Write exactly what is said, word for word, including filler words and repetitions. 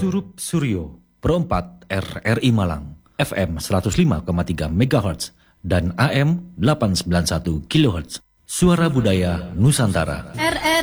Surup Suryo, Perempat R R I Malang, F M seratus lima koma tiga megahertz dan A M delapan ratus sembilan puluh satu kilohertz. Suara Budaya Nusantara. R R